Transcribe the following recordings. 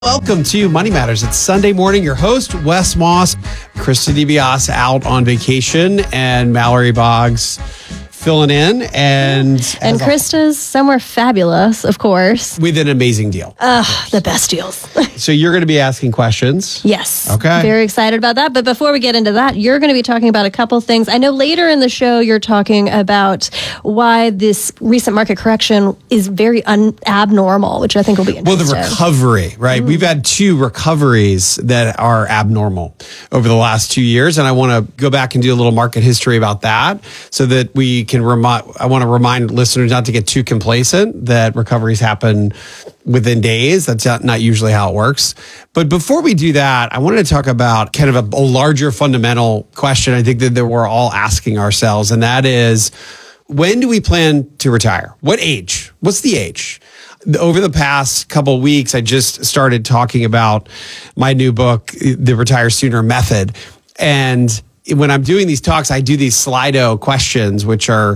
Welcome to Money Matters. It's Sunday morning. Your host, Wes Moss, Krista DiBiase out on vacation, and Mallory Boggs filling in. And Krista's somewhere fabulous, of course. With an amazing deal. The best deals. So you're going to be asking questions? Yes. Okay. Very excited about that. But before we get into that, you're going to be talking about a couple things. I know later in the show, you're talking about why this recent market correction is very abnormal, which I think will be interesting. Well, the recovery, right? We've had two recoveries that are abnormal over the last 2 years. And I want to go back and do a little market history about that so that we can I want to remind listeners not to get too complacent that recoveries happen within days. That's not usually how it works. But before we do that, I wanted to talk about kind of a larger fundamental question I think that we're all asking ourselves. And that is, when do we plan to retire? What age? What's the age? Over the past couple of weeks, I just started talking about my new book, The Retire Sooner Method. And when I'm doing these talks, I do these Slido questions, which are,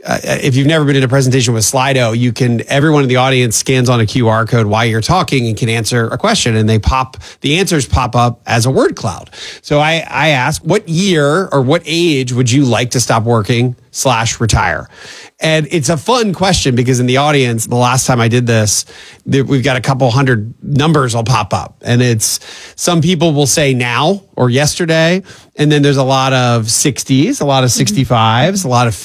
if you've never been in a presentation with Slido, everyone in the audience scans on a QR code while you're talking and can answer a question, and the answers pop up as a word cloud. So I ask, what year or what age would you like to stop working / retire? And it's a fun question because in the audience, the last time I did this, we've got a couple hundred numbers will pop up. And some people will say now or yesterday. And then there's a lot of 60s, a lot of 65s, a lot of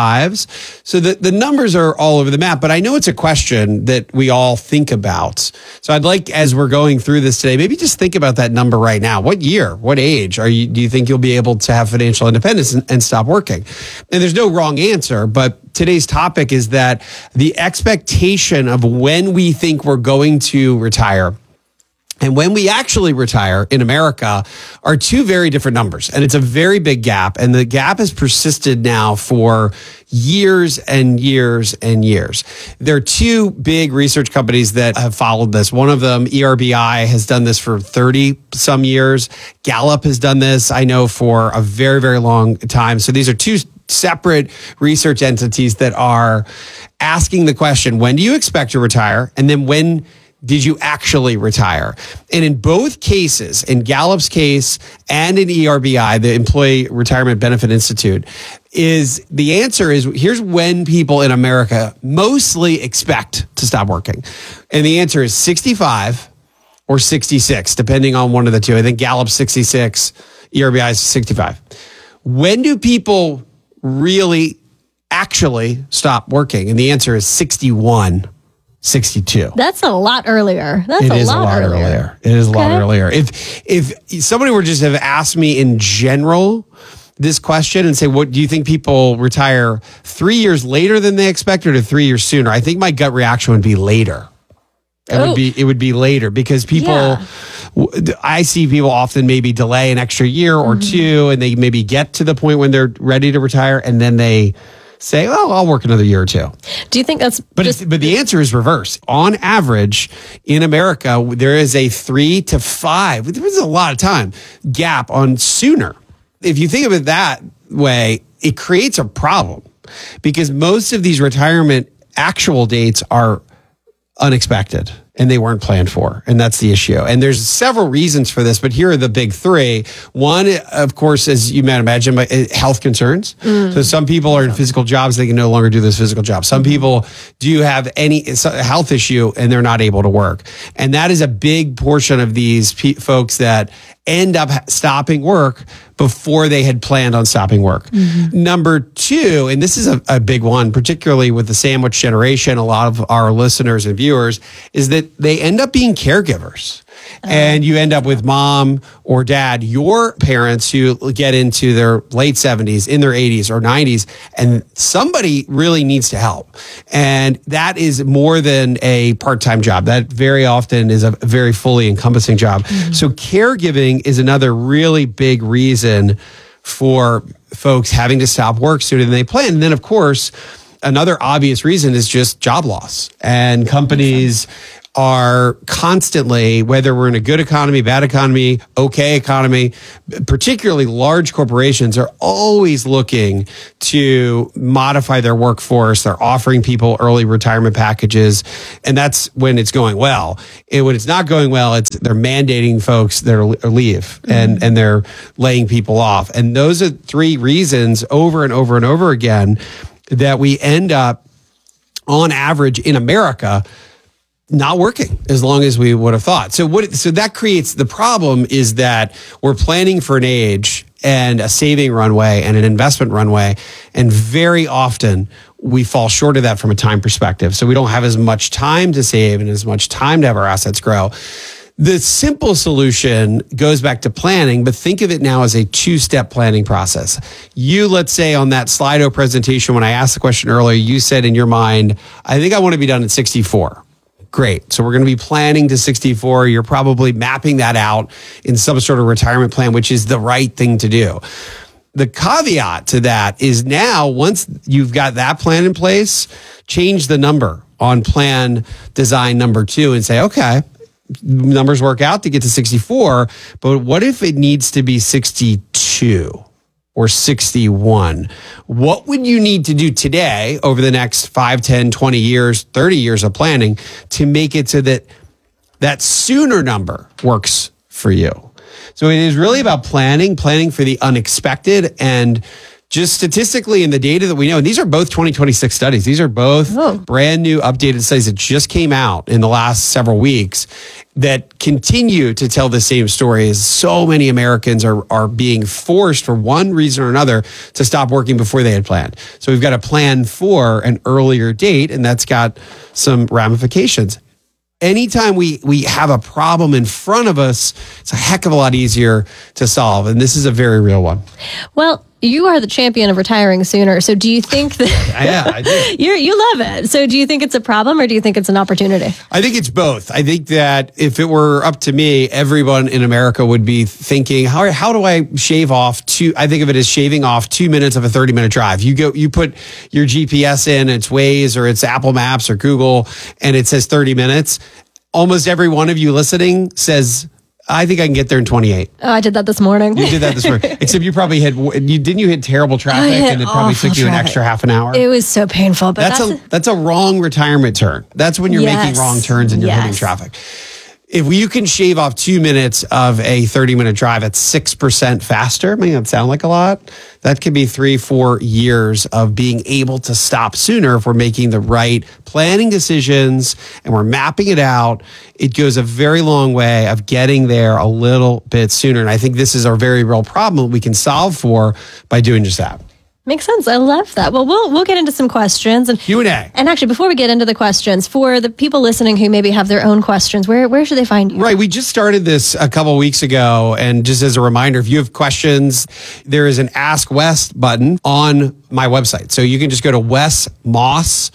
55s. So the numbers are all over the map. But I know it's a question that we all think about. So I'd like, as we're going through this today, maybe just think about that number right now. What year, what age do you think you'll be able to have financial independence and stop working? And there's no wrong answer, but today's topic is that the expectation of when we think we're going to retire and when we actually retire in America are two very different numbers. And it's a very big gap. And the gap has persisted now for years and years and years. There are two big research companies that have followed this. One of them, ERBI, has done this for 30 some years. Gallup has done this, I know, for a very, very long time. So these are two separate research entities that are asking the question, when do you expect to retire? And then when did you actually retire? And in both cases, in Gallup's case and in ERBI, the Employee Retirement Benefit Institute, the answer is here's when people in America mostly expect to stop working. And the answer is 65 or 66, depending on one of the two. I think Gallup's 66, ERBI is 65. When do people really actually stop working? And the answer is 61, 62. That's a lot earlier. It is a lot earlier. If somebody were just have asked me in general this question and say, what do you think people retire 3 years later than they expected or 3 years sooner? I think my gut reaction would be later. It would be later because I see people often maybe delay an extra year or two, and they maybe get to the point when they're ready to retire, and then they say, "Oh, I'll work another year or two." Do you think that's? But the answer is reverse. On average, in America, there is a 3 to 5. There's a lot of time gap on sooner. If you think of it that way, it creates a problem because most of these retirement actual dates are unexpected and they weren't planned for. And that's the issue. And there's several reasons for this, but here are the big three. One, of course, as you might imagine, health concerns. So some people are in physical jobs. They can no longer do those physical jobs. Some people do have any health issue and they're not able to work. And that is a big portion of these folks that end up stopping work before they had planned on stopping work. Number two, and this is a big one, particularly with the sandwich generation, a lot of our listeners and viewers, is that they end up being caregivers. And you end up with mom or dad, your parents who get into their late 70s, in their 80s or 90s, and somebody really needs to help. And that is more than a part-time job. That very often is a very fully encompassing job. So caregiving is another really big reason for folks having to stop work sooner than they plan. And then, of course, another obvious reason is just job loss. And companies are constantly, whether we're in a good economy, bad economy, okay economy, particularly large corporations are always looking to modify their workforce. They're offering people early retirement packages. And that's when it's going well. And when it's not going well, they're mandating folks that leave and they're laying people off. And those are three reasons over and over and over again that we end up on average in America not working as long as we would have thought. So that creates the problem is that we're planning for an age and a saving runway and an investment runway. And very often we fall short of that from a time perspective. So we don't have as much time to save and as much time to have our assets grow. The simple solution goes back to planning, but think of it now as a two-step planning process. Let's say on that Slido presentation, when I asked the question earlier, you said in your mind, I think I want to be done at 64. Great. So we're going to be planning to 64. You're probably mapping that out in some sort of retirement plan, which is the right thing to do. The caveat to that is now, once you've got that plan in place, change the number on plan design number 2 and say, okay, numbers work out to get to 64, but what if it needs to be 62? Or 61. What would you need to do today over the next 5, 10, 20 years, 30 years of planning to make it so that sooner number works for you? So it is really about planning for the unexpected. And just statistically in the data that we know, and these are both 2026 studies. These are both brand new updated studies that just came out in the last several weeks that continue to tell the same story as so many Americans are being forced for one reason or another to stop working before they had planned. So we've got to plan for an earlier date, and that's got some ramifications. Anytime we have a problem in front of us, it's a heck of a lot easier to solve. And this is a very real one. Well, you are the champion of retiring sooner. So do you think that... Yeah, I do. You love it. So do you think it's a problem or do you think it's an opportunity? I think it's both. I think that if it were up to me, everyone in America would be thinking, how do I shave off I think of it as shaving off 2 minutes of a 30-minute drive. You put your GPS in, it's Waze or it's Apple Maps or Google, and it says 30 minutes. Almost every one of you listening says, I think I can get there in 28. Oh, I did that this morning. You did that this morning. Except you probably didn't you hit terrible traffic and it probably took you an extra half an hour? It was so painful. But that's a wrong retirement turn. That's when you're making wrong turns and you're hitting traffic. If you can shave off 2 minutes of a 30-minute drive at 6% faster, may not sound like a lot. That could be 3-4 years of being able to stop sooner if we're making the right planning decisions and we're mapping it out. It goes a very long way of getting there a little bit sooner. And I think this is a very real problem we can solve for by doing just that. Makes sense. I love that. Well, we'll get into some questions and Q&A. And actually, before we get into the questions, for the people listening who maybe have their own questions, where should they find you? Right. We just started this a couple of weeks ago, and just as a reminder, if you have questions, there is an Ask Wes button on my website. So you can just go to Wes Moss,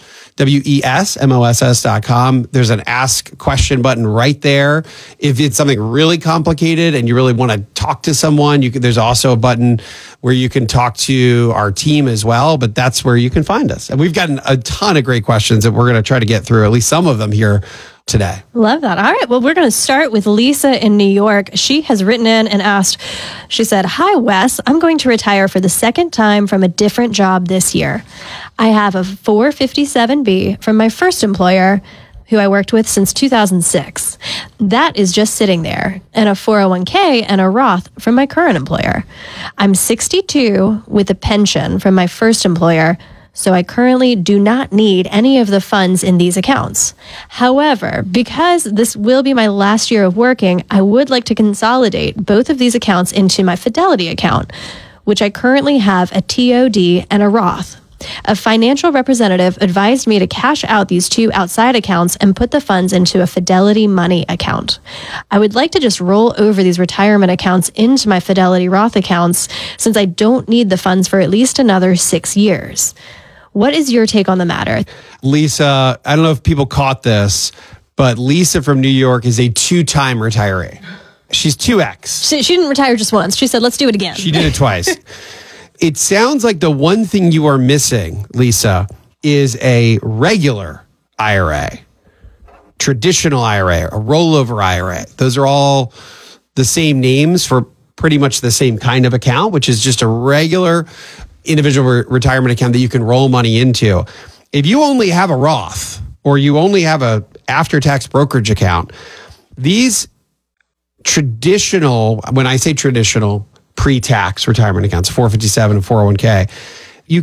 WESMOSS.com. There's an Ask Question button right there. If it's something really complicated and you really want to talk to someone, there's also a button where you can talk to our team as well, but that's where you can find us. And we've gotten a ton of great questions that we're going to try to get through, at least some of them here today. Love that. All right. Well, we're going to start with Lisa in New York. She has written in and asked, she said, "Hi, Wes. I'm going to retire for the second time from a different job this year. I have a 457B from my first employer, who I worked with since 2006. That is just sitting there, and a 401k and a Roth from my current employer. I'm 62 with a pension from my first employer, so I currently do not need any of the funds in these accounts. However, because this will be my last year of working, I would like to consolidate both of these accounts into my Fidelity account, which I currently have a TOD and a Roth. A financial representative advised me to cash out these two outside accounts and put the funds into a Fidelity Money account. I would like to just roll over these retirement accounts into my Fidelity Roth accounts since I don't need the funds for at least another 6 years. What is your take on the matter?" Lisa, I don't know if people caught this, but Lisa from New York is a 2-time retiree. She's 2X. She didn't retire just once. She said, let's do it again. She did it twice. It sounds like the one thing you are missing, Lisa, is a regular IRA. traditional IRA, a rollover IRA. Those are all the same names for pretty much the same kind of account, which is just a regular individual retirement account that you can roll money into. If you only have a Roth or you only have a after-tax brokerage account, these traditional, when I say traditional, pre-tax retirement accounts, 457 and 401k, you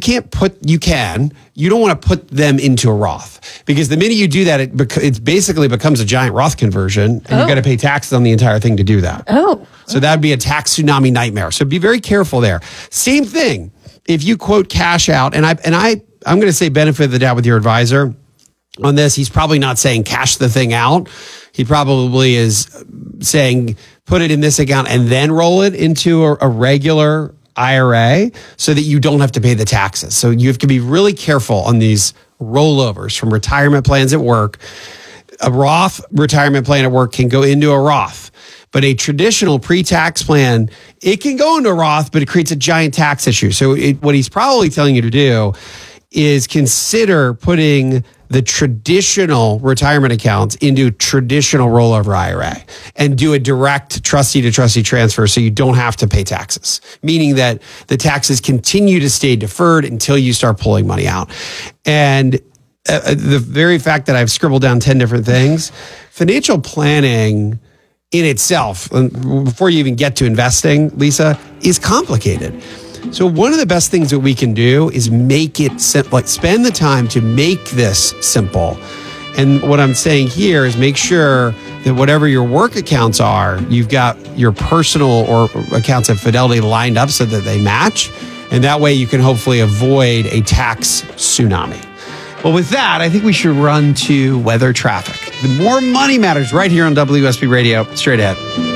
don't want to put them into a Roth, because the minute you do that, it basically becomes a giant Roth conversion, and you've got to pay taxes on the entire thing to do that. So that'd be a tax tsunami nightmare. So be very careful there. Same thing. If you quote cash out, I'm going to say benefit of the doubt with your advisor on this. He's probably not saying cash the thing out. He probably is saying put it in this account and then roll it into a regular IRA so that you don't have to pay the taxes. So you have to be really careful on these rollovers from retirement plans at work. A Roth retirement plan at work can go into a Roth, but a traditional pre-tax plan, it can go into a Roth, but it creates a giant tax issue. So what he's probably telling you to do is consider putting the traditional retirement accounts into traditional rollover IRA and do a direct trustee to trustee transfer so you don't have to pay taxes, meaning that the taxes continue to stay deferred until you start pulling money out. And the very fact that I've scribbled down 10 different things, financial planning in itself, before you even get to investing, Lisa, is complicated. So one of the best things that we can do is make it simple, like spend the time to make this simple. And what I'm saying here is make sure that whatever your work accounts are, you've got your personal or accounts at Fidelity lined up so that they match. And that way you can hopefully avoid a tax tsunami. Well, with that, I think we should run to weather traffic. The More Money Matters right here on WSB Radio. Straight ahead.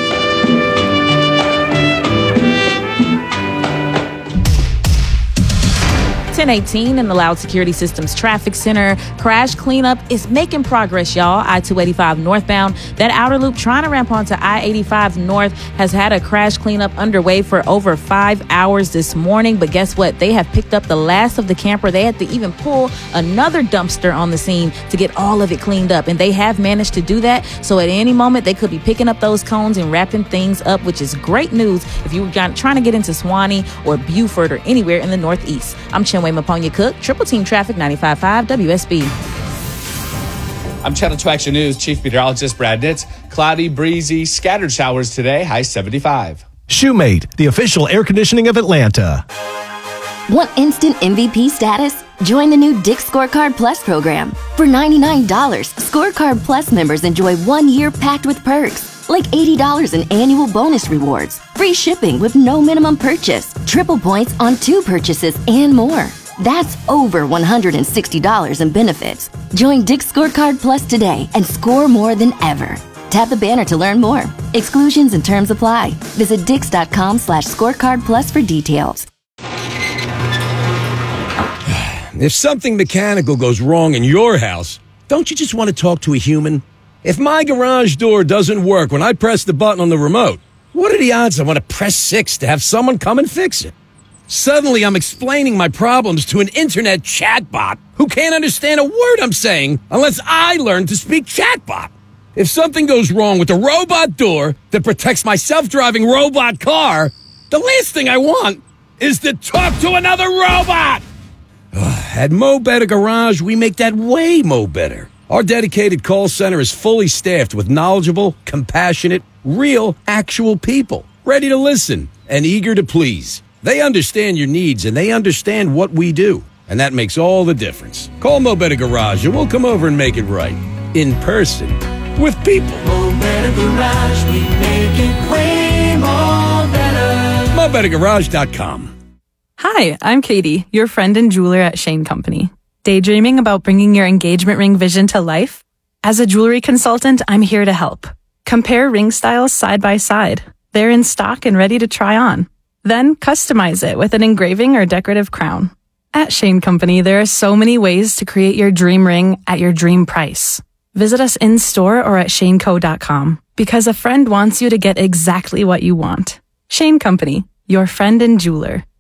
1018 in the Loud Security Systems Traffic Center. Crash cleanup is making progress, y'all. I-285 northbound. That outer loop trying to ramp onto I-85 north has had a crash cleanup underway for over 5 hours this morning. But guess what? They have picked up the last of the camper. They had to even pull another dumpster on the scene to get all of it cleaned up. And they have managed to do that. So at any moment, they could be picking up those cones and wrapping things up, which is great news if you were trying to get into Suwannee or Beaufort or anywhere in the Northeast. I'm Chinwe Maponya Cook, Triple Team Traffic 95.5 WSB. I'm Channel 2 Action News Chief Meteorologist Brad Nitz. Cloudy, breezy, scattered showers today, high 75. Shoemate, the official air conditioning of Atlanta. Want instant MVP status? Join the new Dick's Scorecard Plus program. For $99, Scorecard Plus members enjoy 1 year packed with perks, like $80 in annual bonus rewards, free shipping with no minimum purchase, triple points on 2 purchases, and more. That's over $160 in benefits. Join Dick's Scorecard Plus today and score more than ever. Tap the banner to learn more. Exclusions and terms apply. Visit Dix.com/scorecard plus for details. If something mechanical goes wrong in your house, don't you just want to talk to a human? If my garage door doesn't work when I press the button on the remote, what are the odds I want to press 6 to have someone come and fix it? Suddenly, I'm explaining my problems to an internet chatbot who can't understand a word I'm saying unless I learn to speak chatbot. If something goes wrong with the robot door that protects my self-driving robot car, the last thing I want is to talk to another robot. At Mo Better Garage, we make that way mo better. Our dedicated call center is fully staffed with knowledgeable, compassionate, real, actual people, ready to listen and eager to please. They understand your needs and they understand what we do, and that makes all the difference. Call Mo Better Garage and we'll come over and make it right. In person. With people. Mo Better Garage, we make it way more better. MoBetterGarage.com. Hi, I'm Katie, your friend and jeweler at Shane Company. Daydreaming about bringing your engagement ring vision to life? As a jewelry consultant, I'm here to help. Compare ring styles side by side. They're in stock and ready to try on. Then customize it with an engraving or decorative crown. At Shane Company, there are so many ways to create your dream ring at your dream price. Visit us in-store or at shaneco.com because a friend wants you to get exactly what you want. Shane Company, your friend and jeweler.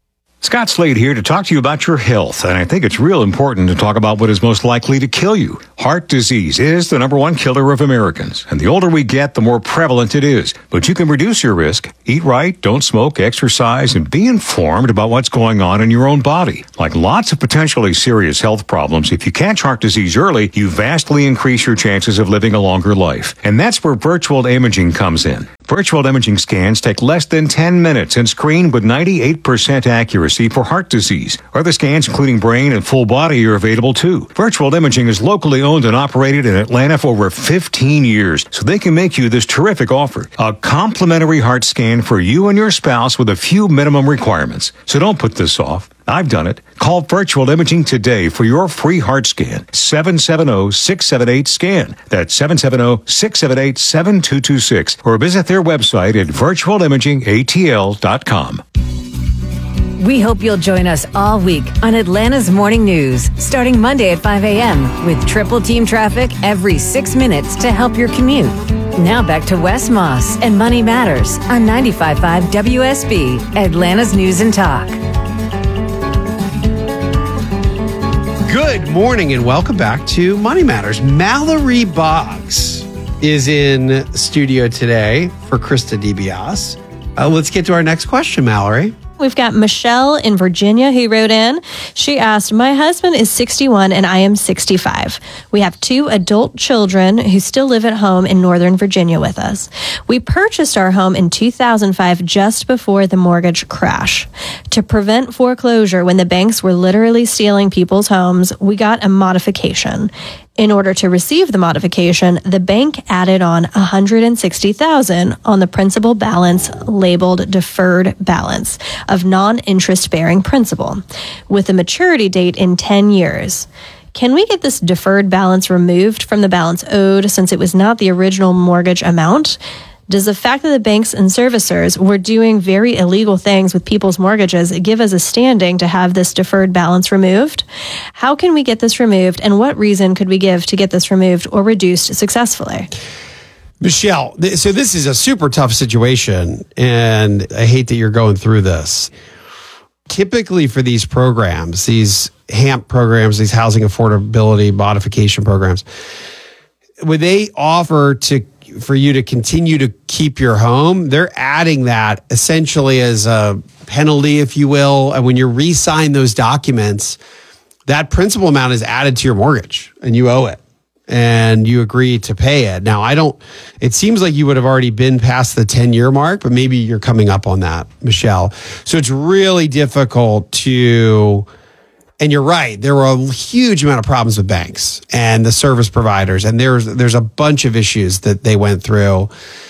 Scott Slade here to talk to you about your health, and I think it's real important to talk about what is most likely to kill you. Heart disease is the number one killer of Americans, and the older we get, the more prevalent it is. But you can reduce your risk. Eat right, don't smoke, exercise, and be informed about what's going on in your own body. Like lots of potentially serious health problems, if you catch heart disease early, you vastly increase your chances of living a longer life. And that's where virtual imaging comes in. Virtual imaging scans take less than 10 minutes and screen with 98% accuracy for heart disease. Other scans, including brain and full body, are available too. Virtual imaging is locally owned and operated in Atlanta for over 15 years, so they can make you this terrific offer. A complimentary heart scan for you and your spouse with a few minimum requirements. So don't put this off. I've done it. Call Virtual Imaging today for your free heart scan. 770-678-SCAN. That's 770-678-7226. Or visit their website at virtualimagingatl.com. We hope you'll join us all week on Atlanta's Morning News, starting Monday at 5 a.m. with triple team traffic every 6 minutes to help your commute. Now back to Wes Moss and Money Matters on 95.5 WSB, Atlanta's News and Talk. Good morning and welcome back to Money Matters. Mallory Boggs is in studio today for Krista DiBiase. Let's get to our next question, Mallory. We've got Michelle in Virginia who wrote in. She asked, my husband is 61 and I am 65. We have 2 adult children who still live at home in Northern Virginia with us. We purchased our home in 2005 just before the mortgage crash. To prevent foreclosure when the banks were literally stealing people's homes, we got a modification. In order to receive the modification, the bank added on $160,000 on the principal balance labeled deferred balance of non-interest bearing principal with a maturity date in 10 years. Can we get this deferred balance removed from the balance owed since it was not the original mortgage amount? Does the fact that the banks and servicers were doing very illegal things with people's mortgages give us a standing to have this deferred balance removed? How can we get this removed, and what reason could we give to get this removed or reduced successfully? Michelle, so this is a super tough situation, and I hate that you're going through this. Typically for these programs, these HAMP programs, these housing affordability modification programs, would they offer for you to continue to keep your home, they're adding that essentially as a penalty, if you will. And when you re-sign those documents, that principal amount is added to your mortgage and you owe it and you agree to pay it. Now, it seems like you would have already been past the 10-year mark, but maybe you're coming up on that, Michelle. So it's really difficult to... And you're right. There were a huge amount of problems with banks and the service providers. And there's a bunch of issues that they went through.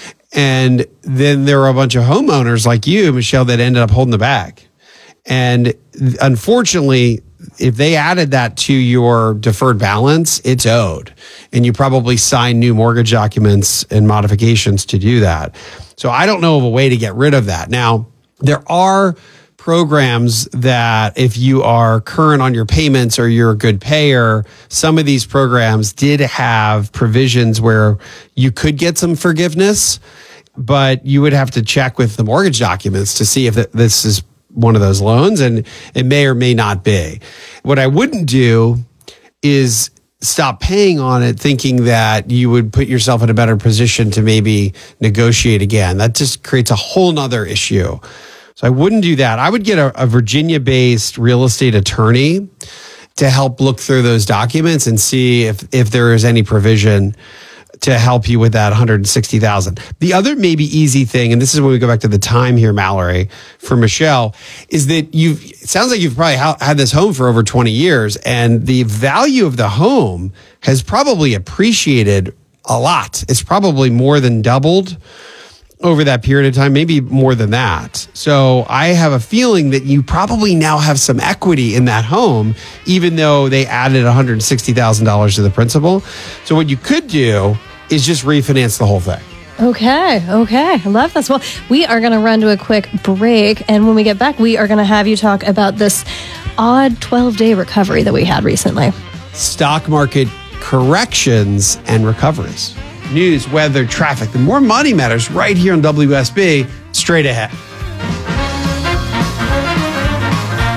And then there were a bunch of homeowners like you, Michelle, that ended up holding the bag. And unfortunately, if they added that to your deferred balance, it's owed. And you probably signed new mortgage documents and modifications to do that. So I don't know of a way to get rid of that. Now, there are programs that if you are current on your payments or you're a good payer, some of these programs did have provisions where you could get some forgiveness, but you would have to check with the mortgage documents to see if this is one of those loans, and it may or may not be. What I wouldn't do is stop paying on it thinking that you would put yourself in a better position to maybe negotiate again. That just creates a whole nother issue. So I wouldn't do that. I would get a Virginia-based real estate attorney to help look through those documents and see if there is any provision to help you with that $160,000. The other maybe easy thing, and this is when we go back to the time here, Mallory, for Michelle, is that it sounds like you've probably had this home for over 20 years, and the value of the home has probably appreciated a lot. It's probably more than doubled over that period of time, maybe more than that. So I have a feeling that you probably now have some equity in that home, even though they added $160,000 to the principal. So what you could do is just refinance the whole thing. Okay. I love this. Well, we are going to run to a quick break. And when we get back, we are going to have you talk about this odd 12-day recovery that we had recently. Stock market corrections and recoveries. News, weather, traffic, and more Money Matters right here on WSB, straight ahead.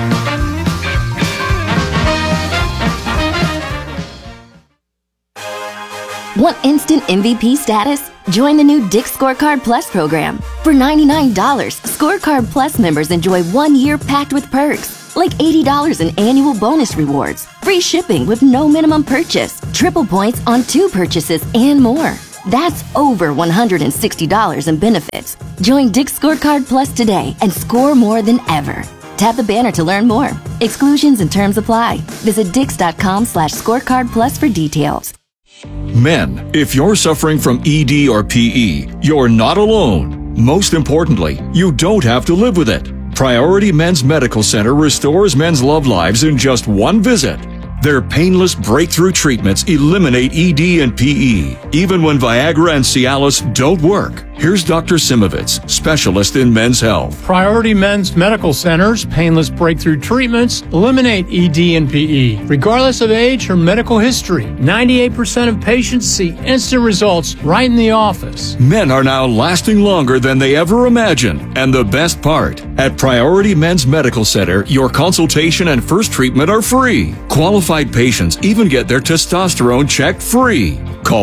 Want instant MVP status? Join the new Dick's Scorecard Plus program. For $99, Scorecard Plus members enjoy 1 year packed with perks, like $80 in annual bonus rewards, free shipping with no minimum purchase, triple points on 2 purchases, and more. That's over $160 in benefits. Join Dick's Scorecard Plus today and score more than ever. Tap the banner to learn more. Exclusions and terms apply. Visit dix.com/scorecard plus for details. Men, if you're suffering from ED or PE, you're not alone. Most importantly, you don't have to live with it. Priority Men's Medical Center restores men's love lives in just one visit. Their painless breakthrough treatments eliminate ED and PE, even when Viagra and Cialis don't work. Here's Dr. Simovitz, specialist in men's health. Priority Men's Medical Center's painless breakthrough treatments eliminate ED and PE, regardless of age or medical history. 98% of patients see instant results right in the office. Men are now lasting longer than they ever imagined. And the best part, at Priority Men's Medical Center, your consultation and first treatment are free. Qualified patients even get their testosterone checked free. Call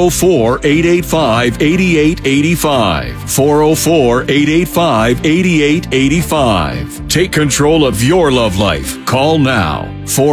404-885-8885. 404-885-8885. Take control of your love life. Call now.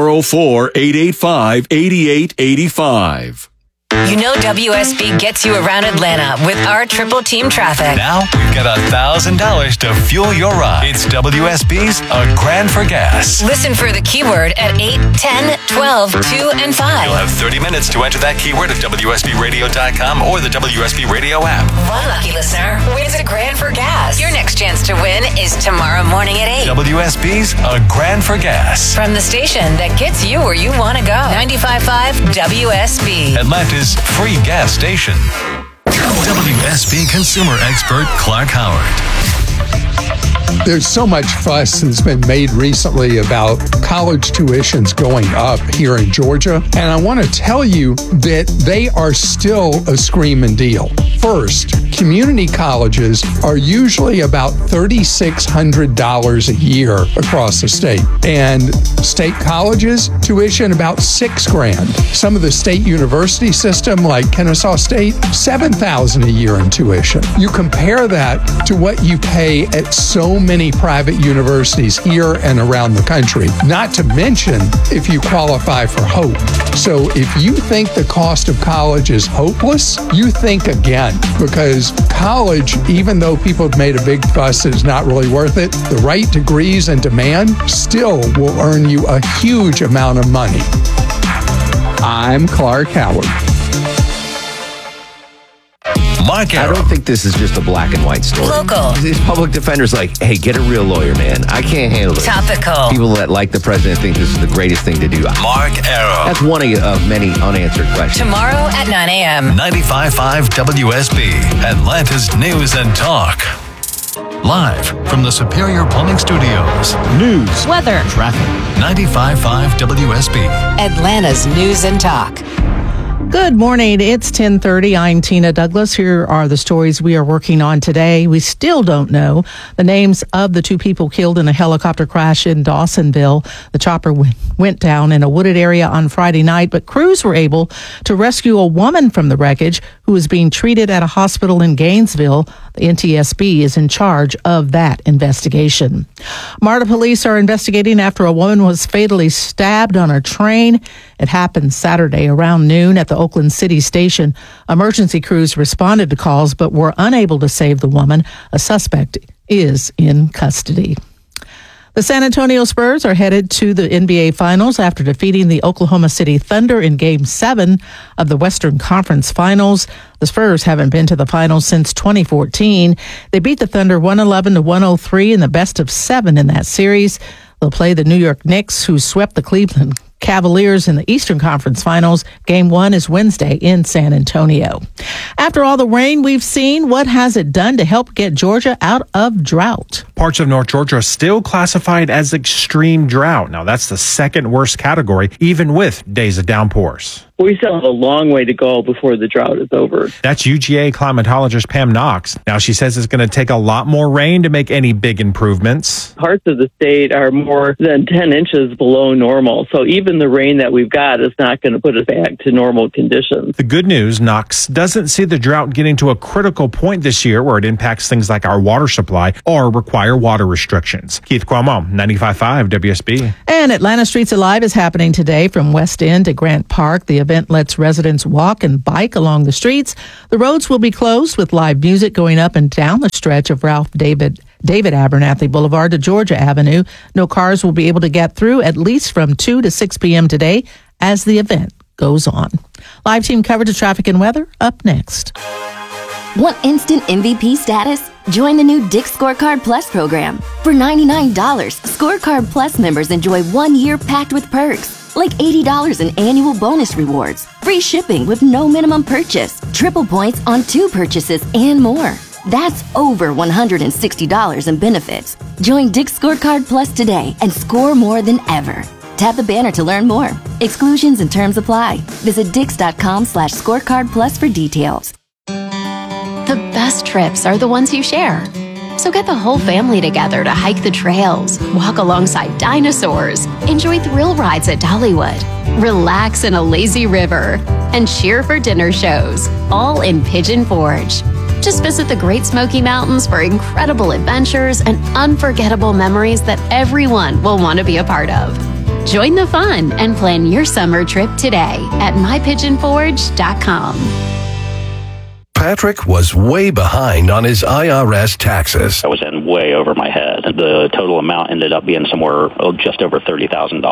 404-885-8885. You know WSB gets you around Atlanta with our triple team traffic. Now we've got $1,000 to fuel your ride. It's WSB's A Grand for Gas. Listen for the keyword at 8, 10, 12, 2, and 5. You'll have 30 minutes to enter that keyword at WSBRadio.com or the WSB Radio app. One lucky listener wins a grand for gas. Your next chance to win is tomorrow morning at 8. WSB's A Grand for Gas. From the station that gets you where you want to go. 95.5 WSB. Atlanta's free gas station. WSB consumer expert Clark Howard. There's so much fuss that's been made recently about college tuitions going up here in Georgia. And I want to tell you that they are still a screaming deal. First, community colleges are usually about $3,600 a year across the state. And state colleges, tuition about $6,000. Some of the state university system, like Kennesaw State, $7,000 a year in tuition. You compare that to what you pay at so many private universities here and around the country, not to mention if you qualify for HOPE. So if you think the cost of college is hopeless, you think again, because college, even though people have made a big fuss that it's not really worth it, the right degrees and demand still will earn you a huge amount of money. I'm Clark Howard. Mark I don't think this is just a black and white story. Local. These public defenders like, hey, get a real lawyer, man. I can't handle it. Topical. People that like the president think this is the greatest thing to do. Mark Arrow. That's one of many unanswered questions. Tomorrow at 9 a.m. 95.5 WSB, Atlanta's News and Talk. Live from the Superior Plumbing Studios. News, weather, traffic. 95.5 WSB. Atlanta's News and Talk. Good morning. It's 10:30. I'm Tina Douglas. Here are the stories we are working on today. We still don't know the names of the 2 people killed in a helicopter crash in Dawsonville. The chopper went down in a wooded area on Friday night, but crews were able to rescue a woman from the wreckage who was being treated at a hospital in Gainesville. The NTSB is in charge of that investigation. MARTA police are investigating after a woman was fatally stabbed on a train. It happened Saturday around noon at the Oakland City Station. Emergency crews responded to calls but were unable to save the woman. A suspect is in custody. The San Antonio Spurs are headed to the NBA Finals after defeating the Oklahoma City Thunder in Game 7 of the Western Conference Finals. The Spurs haven't been to the finals since 2014. They beat the Thunder 111-103 in the best of 7 in that series. They'll play the New York Knicks, who swept the Cleveland Cavaliers in the Eastern Conference Finals. Game 1 is Wednesday in San Antonio. After all the rain we've seen, what has it done to help get Georgia out of drought? Parts of North Georgia are still classified as extreme drought. Now, that's the second worst category, even with days of downpours. We still have a long way to go before the drought is over. That's UGA climatologist Pam Knox. Now, she says it's going to take a lot more rain to make any big improvements. Parts of the state are more than 10 inches below normal. So even the rain that we've got is not going to put us back to normal conditions. The good news, Knox doesn't see the drought getting to a critical point this year where it impacts things like our water supply or require water restrictions. Keith Cuomo, 95.5 WSB. And Atlanta Streets Alive is happening today from West End to Grant Park. The event lets residents walk and bike along the streets. The roads will be closed with live music going up and down the stretch of Ralph David Abernathy Boulevard to Georgia Avenue. No cars will be able to get through at least from 2 to 6 p.m. today as the event goes on. Live team coverage of traffic and weather up next. Want instant MVP status? Join the new Dick's Scorecard Plus program. For $99, Scorecard Plus members enjoy 1 year packed with perks, like $80 in annual bonus rewards, free shipping with no minimum purchase, triple points on 2 purchases, and more. That's over $160 in benefits. Join Dick's Scorecard Plus today and score more than ever. Tap the banner to learn more. Exclusions and terms apply. Visit dix.com/scorecard plus for details. The best trips are the ones you share. So get the whole family together to hike the trails, walk alongside dinosaurs, enjoy thrill rides at Dollywood, relax in a lazy river, and cheer for dinner shows, all in Pigeon Forge. Just visit the Great Smoky Mountains for incredible adventures and unforgettable memories that everyone will want to be a part of. Join the fun and plan your summer trip today at mypigeonforge.com. Patrick was way behind on his IRS taxes. I was in way over my head. The total amount ended up being somewhere just over $30,000.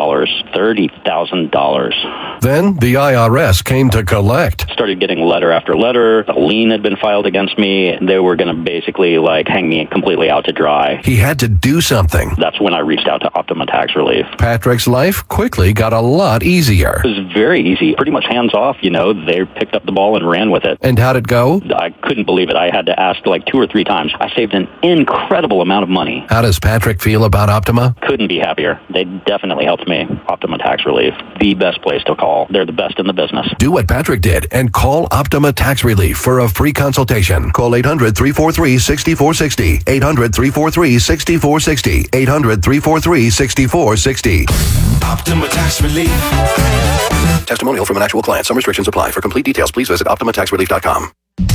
$30,000. Then the IRS came to collect. Started getting letter after letter. A lien had been filed against me. They were going to basically hang me completely out to dry. He had to do something. That's when I reached out to Optima Tax Relief. Patrick's life quickly got a lot easier. It was very easy. Pretty much hands off, They picked up the ball and ran with it. And how'd it go? I couldn't believe it. I had to ask 2 or 3 times. I saved an incredible amount of money. How does Patrick feel about Optima? Couldn't be happier. They definitely helped me. Optima Tax Relief, the best place to call. They're the best in the business. Do what Patrick did and call Optima Tax Relief for a free consultation. Call 800-343-6460. 800-343-6460. 800-343-6460. Optima Tax Relief. Testimonial from an actual client. Some restrictions apply. For complete details, please visit OptimaTaxRelief.com.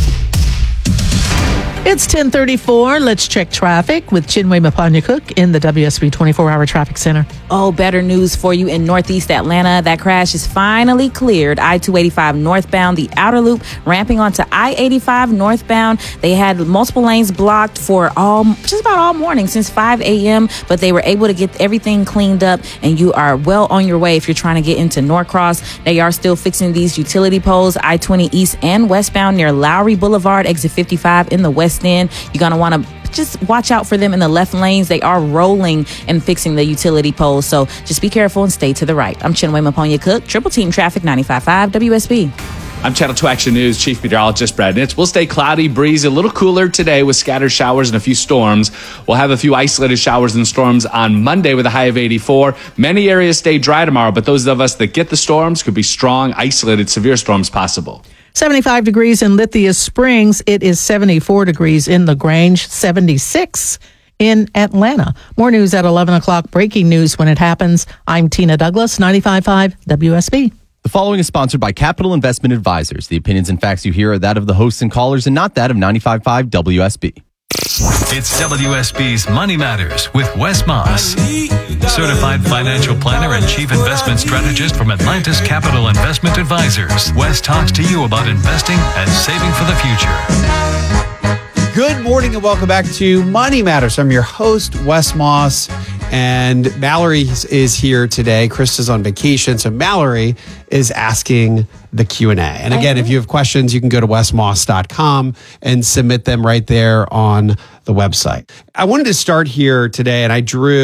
It's 10:34. Let's check traffic with Chinwe Mapanya-Cook in the WSB 24-hour traffic center. Oh, better news for you in Northeast Atlanta. That crash is finally cleared. I-285 northbound, the outer loop ramping onto I-85 northbound. They had multiple lanes blocked for just about all morning since 5 a.m., but they were able to get everything cleaned up, and you are well on your way if you're trying to get into Norcross. They are still fixing these utility poles, I-20 east and westbound near Lowry Boulevard, exit 55 in the west end. You're going to want to just watch out for them in the left lanes. They are rolling and fixing the utility poles, so just be careful and stay to the right. I'm Chinwe Mapanya-Cook, Triple Team Traffic 95.5 WSB. I'm Channel 2 Action News Chief Meteorologist Brad Nitz. We'll stay cloudy, breezy, a little cooler today with scattered showers and a few storms. We'll have a few isolated showers and storms on Monday with a high of 84. Many areas stay dry tomorrow, but those of us that get the storms could be strong, isolated, severe storms possible. 75 degrees in Lithia Springs. It is 74 degrees in LaGrange, 76 in Atlanta. More news at 11 o'clock. Breaking news when it happens. I'm Tina Douglas, 95.5 WSB. The following is sponsored by Capital Investment Advisors. The opinions and facts you hear are that of the hosts and callers and not that of 95.5 WSB. It's WSB's Money Matters with Wes Moss, certified financial planner and chief investment strategist from Atlantis Capital Investment Advisors. Wes talks to you about investing and saving for the future. Good morning and welcome back to Money Matters. I'm your host, Wes Moss, and Mallory is here today. Krista's on vacation, so Mallory is asking the Q&A. And again, if you have questions, you can go to wesmoss.com and submit them right there on the website. I wanted to start here today, and I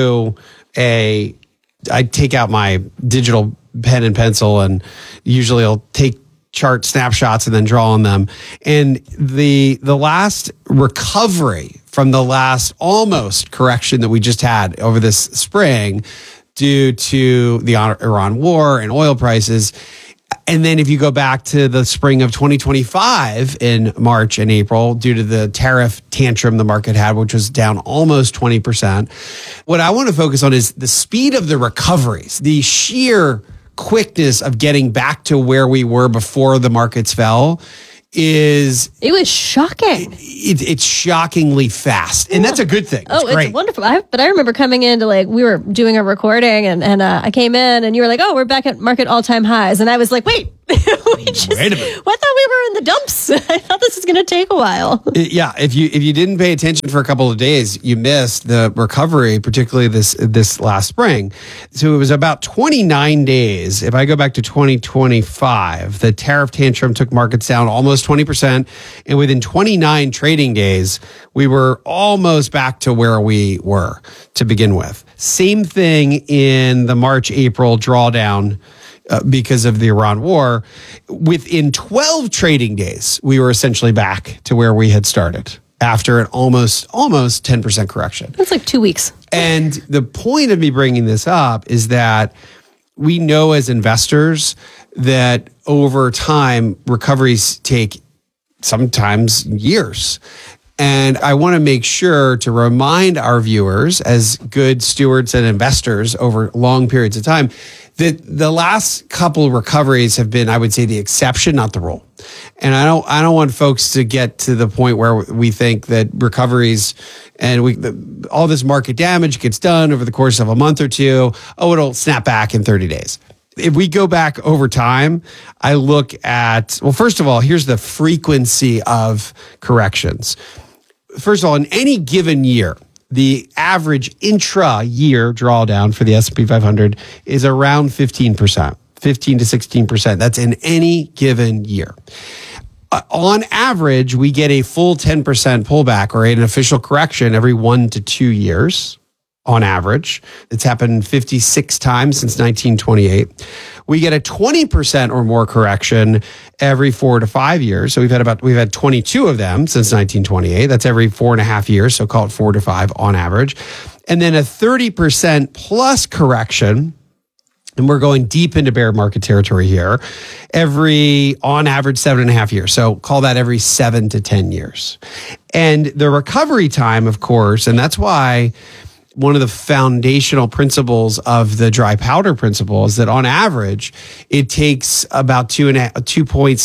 take out my digital pen and pencil, and usually I'll take chart snapshots and then draw on them. And the last recovery from the last almost correction that we just had over this spring due to the Iran war and oil prices. And then if you go back to the spring of 2025 in March and April, due to the tariff tantrum the market had, which was down almost 20%, what I want to focus on is the speed of the recoveries, the sheer quickness of getting back to where we were before the markets fell. It was shocking. It's shockingly fast, and that's a good thing. It's wonderful. But I remember coming into we were doing a recording, and I came in, and you were like, "Oh, we're back at market all-time highs," and I was like, "Wait, wait a minute! I thought we were in the dumps. I thought this was going to take a while." Yeah, if you didn't pay attention for a couple of days, you missed the recovery, particularly this last spring. So it was about 29 days. If I go back to 2025, the tariff tantrum took markets down almost 20%, and within 29 trading days, we were almost back to where we were to begin with. Same thing in the March-April drawdown because of the Iran war. Within 12 trading days, we were essentially back to where we had started after an almost 10% correction. That's like 2 weeks. And the point of me bringing this up is that we know as investors that over time, recoveries take sometimes years. And I want to make sure to remind our viewers, as good stewards and investors over long periods of time, that the last couple of recoveries have been, I would say, the exception, not the rule. And I don't want folks to get to the point where we think that recoveries and all this market damage gets done over the course of a month or two. Oh, it'll snap back in 30 days. If we go back over time, I look at, well, first of all, here's the frequency of corrections. First of all, in any given year, the average intra-year drawdown for the S&P 500 is around 15%, 15 to 16%. That's in any given year. On average, we get a full 10% pullback or an official correction every 1 to 2 years. On average, it's happened 56 times since 1928. We get a 20% or more correction every 4 to 5 years. So we've had 22 of them since 1928. That's every 4.5 years. So call it 4 to 5 on average. And then a 30% plus correction. And we're going deep into bear market territory here, on average, 7.5 years. So call that every 7 to 10 years. And the recovery time, of course, and that's why one of the foundational principles of the dry powder principle is that on average, it takes about 2.6,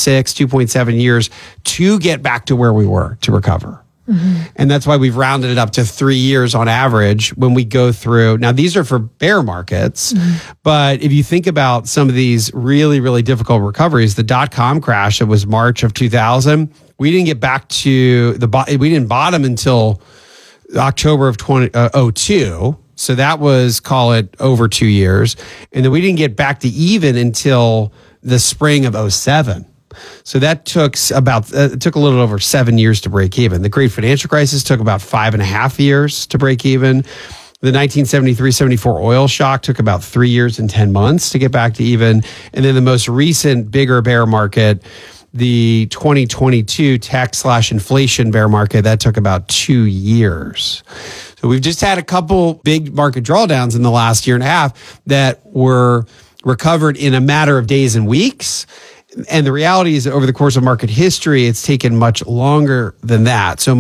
2.7 years to get back to where we were to recover. Mm-hmm. And that's why we've rounded it up to 3 years on average when we go through. Now, these are for bear markets, but if you think about some of these really, really difficult recoveries, the dot-com crash that was March of 2000, we didn't get back to we didn't bottom until October of 2002. So that was, call it, over 2 years. And then we didn't get back to even until the spring of 2007. So that took a little over 7 years to break even. The great financial crisis took about 5.5 years to break even. The 1973-74 oil shock took about 3 years and 10 months to get back to even. And then the most recent bigger bear market, the 2022 tech/inflation bear market, that took about 2 years. So we've just had a couple big market drawdowns in the last year and a half that were recovered in a matter of days and weeks. And the reality is that over the course of market history, it's taken much longer than that. So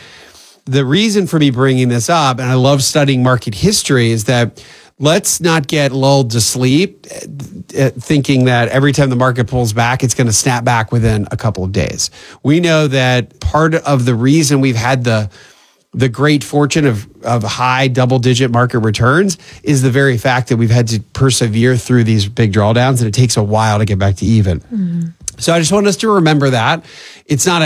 the reason for me bringing this up, and I love studying market history, is that let's not get lulled to sleep thinking that every time the market pulls back, it's going to snap back within a couple of days. We know that part of the reason we've had the great fortune of high double-digit market returns is the very fact that we've had to persevere through these big drawdowns, and it takes a while to get back to even. Mm-hmm. So I just want us to remember that it's not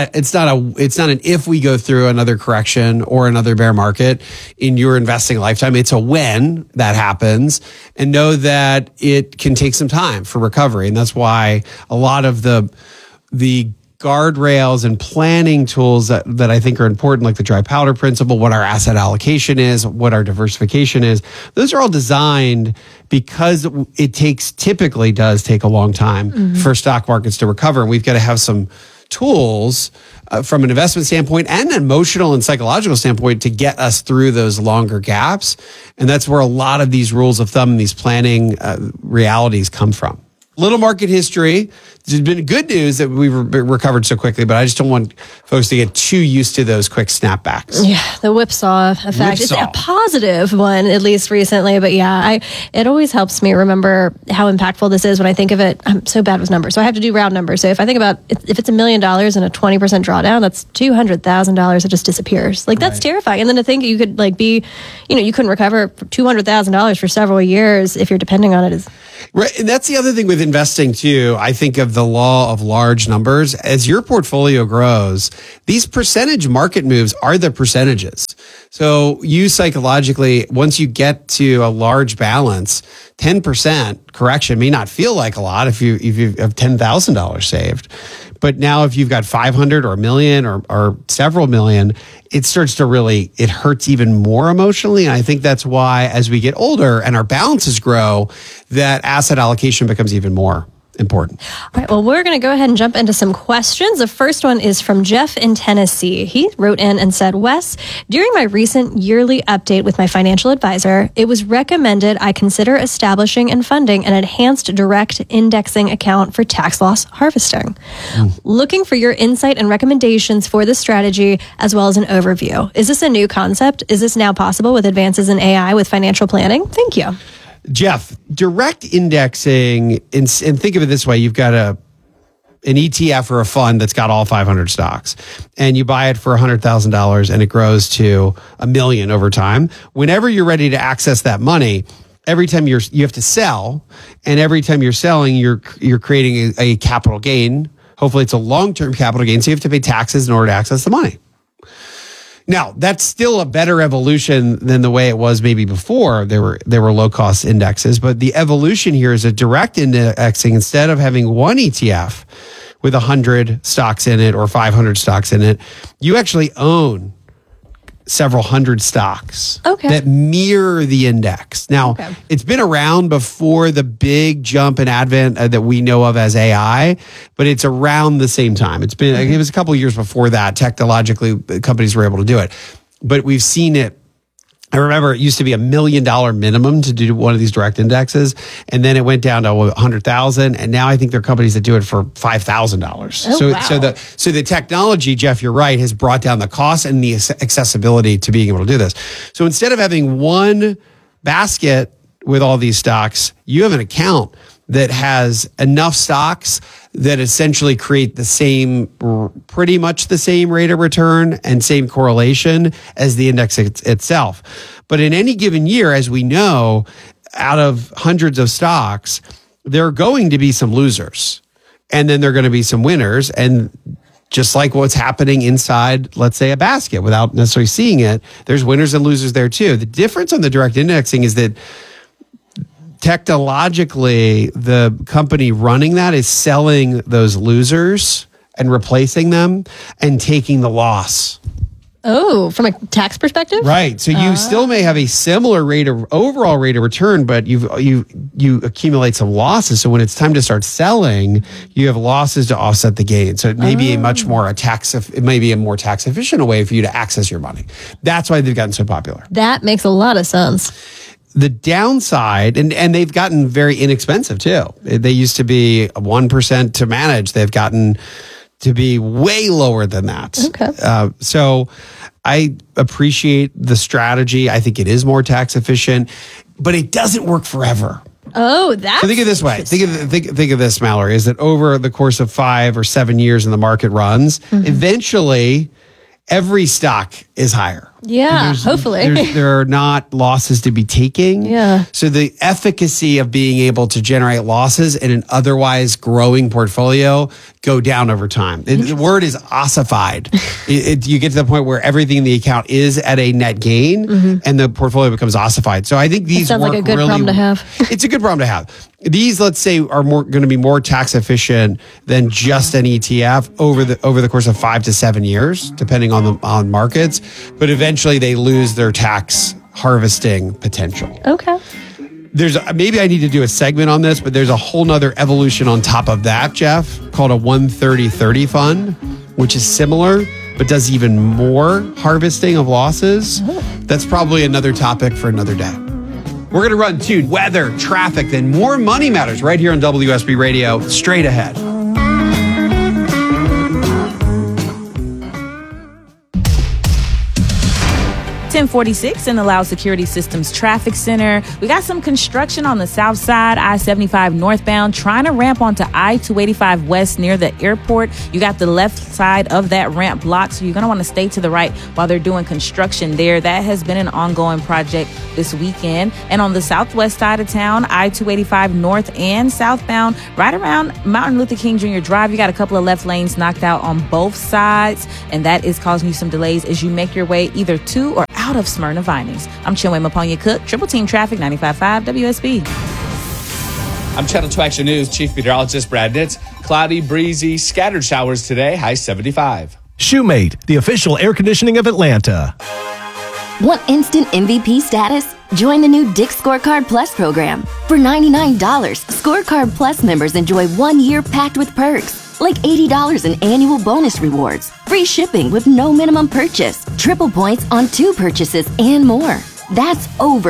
an if we go through another correction or another bear market in your investing lifetime. It's a when that happens, and know that it can take some time for recovery. And that's why a lot of the guardrails and planning tools that I think are important, like the dry powder principle, what our asset allocation is, what our diversification is, those are all designed because it typically does take a long time for stock markets to recover. And we've got to have some tools from an investment standpoint and an emotional and psychological standpoint to get us through those longer gaps. And that's where a lot of these rules of thumb and these planning realities come from. Little market history. There's been good news that we've recovered so quickly, but I just don't want folks to get too used to those quick snapbacks. Yeah, the whipsaw effect. It's a positive one, at least recently. But yeah, it always helps me remember how impactful this is when I think of it. I'm so bad with numbers, so I have to do round numbers. So if I think about if it's $1 million and a 20% drawdown, that's $200,000 that just disappears. Like that's terrifying. And then to think you could you couldn't recover $200,000 for several years if you're depending on it is. Right. And that's the other thing with investing too. I think of the law of large numbers. As your portfolio grows, these percentage market moves are the percentages. So you psychologically, once you get to a large balance, 10% correction may not feel like a lot if you have $10,000 saved. But now if you've got 500 or a million or several million, it starts to it hurts even more emotionally. And I think that's why as we get older and our balances grow, that asset allocation becomes even more important. All right. Well, we're going to go ahead and jump into some questions. The first one is from Jeff in Tennessee. He wrote in and said, Wes, during my recent yearly update with my financial advisor, it was recommended I consider establishing and funding an enhanced direct indexing account for tax loss harvesting. Looking for your insight and recommendations for this strategy, as well as an overview. Is this a new concept? Is this now possible with advances in AI with financial planning? Thank you. Jeff, direct indexing, and think of it this way. You've got an ETF or a fund that's got all 500 stocks, and you buy it for $100,000 and it grows to $1 million over time. Whenever you're ready to access that money, every time you have to sell, and every time you're selling, you're creating a capital gain. Hopefully it's a long-term capital gain, so you have to pay taxes in order to access the money. Now, that's still a better evolution than the way it was maybe before. There were low-cost indexes, but the evolution here is a direct indexing. Instead of having one ETF with 100 stocks in it or 500 stocks in it, you actually own several hundred stocks that mirror the index. Now, it's been around before the big jump in advent that we know of as AI, but it's around the same time. It was a couple of years before that. Technologically, companies were able to do it, but we've seen it. I remember it used to be $1 million minimum to do one of these direct indexes, and then it went down to $100,000, and now I think there are companies that do it for $5,000. So the technology, Jeff, you're right, has brought down the cost and the accessibility to being able to do this. So instead of having one basket with all these stocks, you have an account that has enough stocks that essentially create pretty much the same rate of return and same correlation as the index itself. But in any given year, as we know, out of hundreds of stocks, there are going to be some losers, and then there are going to be some winners. And just like what's happening inside, let's say, a basket without necessarily seeing it, there's winners and losers there too. The difference on the direct indexing is that technologically, the company running that is selling those losers and replacing them and taking the loss. Oh, from a tax perspective? Right. So you still may have a similar overall rate of return, but you accumulate some losses. So when it's time to start selling, you have losses to offset the gain. So it may be a more tax efficient way for you to access your money. That's why they've gotten so popular. That makes a lot of sense. The downside, and they've gotten very inexpensive too. They used to be 1% to manage. They've gotten to be way lower than that. Okay. So I appreciate the strategy. I think it is more tax efficient, but it doesn't work forever. Oh, that's so think of it this way. Think of this, Mallory, is that over the course of 5 or 7 years and the market runs, eventually every stock is higher. Yeah, hopefully. There are not losses to be taking. Yeah. So the efficacy of being able to generate losses in an otherwise growing portfolio go down over time. The word is ossified. You get to the point where everything in the account is at a net gain and the portfolio becomes ossified. So I think these sounds like a good problem to have. It's a good problem to have. These, let's say, are going to be more tax efficient than just an ETF over the course of 5 to 7 years, depending on markets. But eventually, they lose their tax harvesting potential. Okay. Maybe I need to do a segment on this, but there's a whole nother evolution on top of that, Jeff, called a 130/30 fund, which is similar, but does even more harvesting of losses. That's probably another topic for another day. We're going to run to weather, traffic, then more Money Matters right here on WSB Radio, straight ahead. 1046 in the Loud Security Systems Traffic Center. We got some construction on the south side, I-75 northbound, trying to ramp onto I-285 west near the airport. You got the left side of that ramp blocked, so you're going to want to stay to the right while they're doing construction there. That has been an ongoing project this weekend. And on the southwest side of town, I-285 north and southbound, right around Martin Luther King Jr. Drive, you got a couple of left lanes knocked out on both sides, and that is causing you some delays as you make your way either to or out of Smyrna Vinings. I'm Chinwe Maponya-Cook, Triple Team Traffic, 95.5 WSB. I'm Channel 2 Action News Chief Meteorologist Brad Nitz. Cloudy, breezy, scattered showers today, high 75. Shoemate, the official air conditioning of Atlanta. Want instant MVP status? Join the new Dick's Scorecard Plus program. For $99, Scorecard Plus members enjoy 1 year packed with perks, like $80 in annual bonus rewards, free shipping with no minimum purchase, triple points on 2 purchases, and more. That's over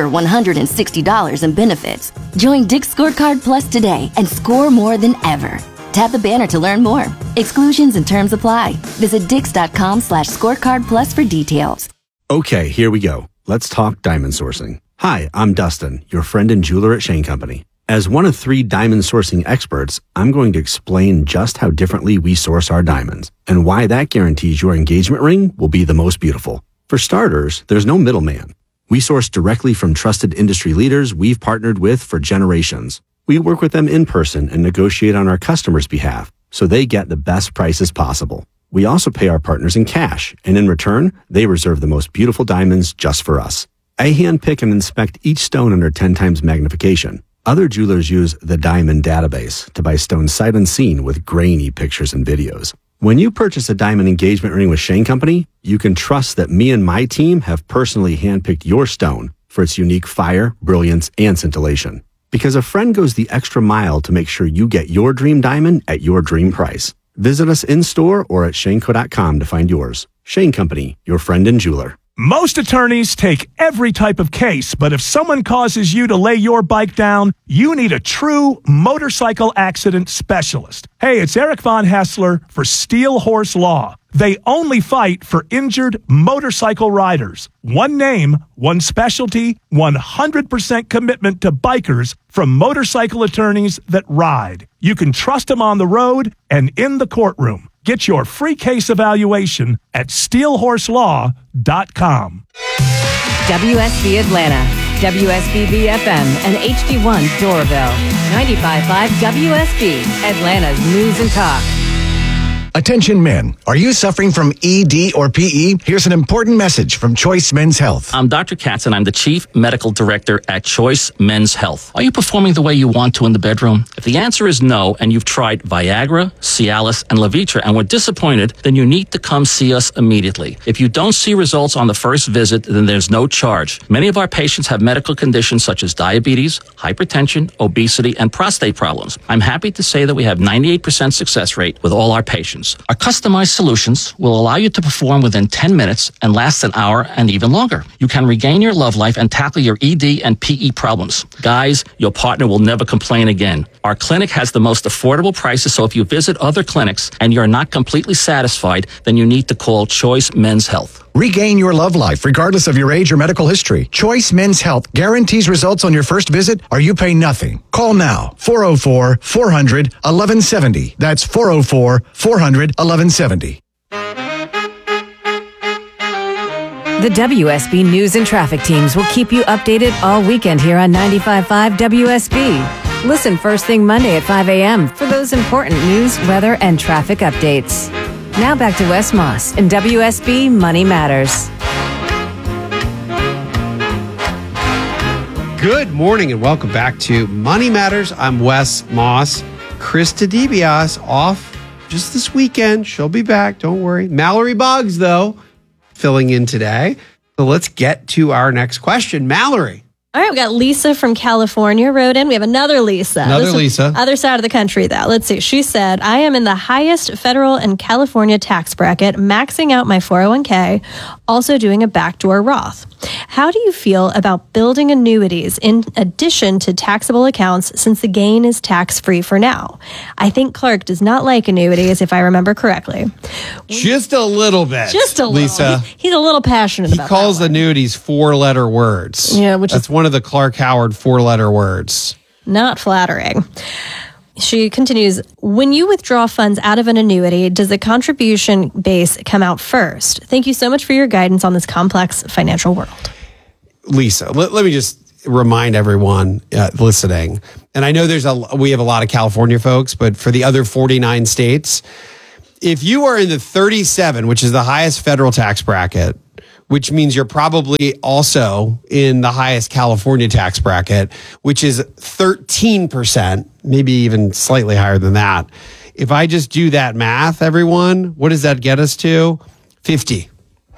$160 in benefits. Join Dick's Scorecard Plus today and score more than ever. Tap the banner to learn more. Exclusions and terms apply. Visit dix.com/scorecard plus for details. Okay, here we go. Let's talk diamond sourcing. Hi, I'm Dustin, your friend and jeweler at Shane Company. As one of 3 diamond sourcing experts, I'm going to explain just how differently we source our diamonds and why that guarantees your engagement ring will be the most beautiful. For starters, there's no middleman. We source directly from trusted industry leaders we've partnered with for generations. We work with them in person and negotiate on our customers' behalf so they get the best prices possible. We also pay our partners in cash, and in return, they reserve the most beautiful diamonds just for us. I handpick and inspect each stone under 10 times magnification. Other jewelers use the Diamond Database to buy stones sight unseen with grainy pictures and videos. When you purchase a diamond engagement ring with Shane Company, you can trust that me and my team have personally handpicked your stone for its unique fire, brilliance, and scintillation. Because a friend goes the extra mile to make sure you get your dream diamond at your dream price. Visit us in-store or at shaneco.com to find yours. Shane Company, your friend and jeweler. Most attorneys take every type of case, but if someone causes you to lay your bike down, you need a true motorcycle accident specialist. Hey, it's Eric Von Hassler for Steel Horse Law. They only fight for injured motorcycle riders. One name, one specialty, 100% commitment to bikers from motorcycle attorneys that ride. You can trust them on the road and in the courtroom. Get your free case evaluation at steelhorselaw.com. WSB Atlanta, WSB FM, and HD1 Doraville. 95.5 WSB, Atlanta's News and Talk. Attention men, are you suffering from ED or PE? Here's an important message from Choice Men's Health. I'm Dr. Katz and I'm the Chief Medical Director at Choice Men's Health. Are you performing the way you want to in the bedroom? If the answer is no and you've tried Viagra, Cialis, and Levitra and were disappointed, then you need to come see us immediately. If you don't see results on the first visit, then there's no charge. Many of our patients have medical conditions such as diabetes, hypertension, obesity, and prostate problems. I'm happy to say that we have 98% success rate with all our patients. Our customized solutions will allow you to perform within 10 minutes and last an hour and even longer. You can regain your love life and tackle your ED and PE problems. Guys, your partner will never complain again. Our clinic has the most affordable prices, so if you visit other clinics and you're not completely satisfied, then you need to call Choice Men's Health. Regain your love life regardless of your age or medical history. Choice Men's Health guarantees results on your first visit or you pay nothing. Call now, 404-400-1170. That's 404-400-1170. The WSB News and Traffic teams will keep you updated all weekend here on 95.5 WSB. Listen first thing Monday at 5 a.m. for those important news, weather, and traffic updates. Now back to Wes Moss and WSB Money Matters. Good morning and welcome back to Money Matters. I'm Wes Moss. Krista DiBiase off just this weekend. She'll be back. Don't worry. Mallory Boggs, though, filling in today. So let's get to our next question. Mallory. All right, we got Lisa from California wrote in. We have another Lisa. Another Lisa. Other side of the country, though. Let's see. She said, I am in the highest federal and California tax bracket, maxing out my 401k, also doing a backdoor Roth. How do you feel about building annuities in addition to taxable accounts since the gain is tax-free for now? I think Clark does not like annuities, if I remember correctly. Just a little bit. Just a little. Lisa. He's a little passionate about He calls annuities 4-letter words. Yeah, which That's one of the Clark Howard 4-letter words. Not flattering. She continues, when you withdraw funds out of an annuity, does the contribution base come out first? Thank you so much for your guidance on this complex financial world. Lisa, let me just remind everyone listening, and I know we have a lot of California folks, but for the other 49 states, if you are in the 37, which is the highest federal tax bracket, which means you're probably also in the highest California tax bracket, which is 13%, maybe even slightly higher than that. If I just do that math, everyone, what does that get us to? 50%.